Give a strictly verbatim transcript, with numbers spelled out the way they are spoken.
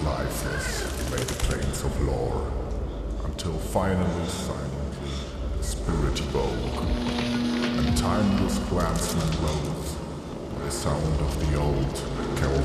lifeless lay the plains of lore, until finally silently the spirit evoke, and timeless clansmen rose, by the sound of the old carol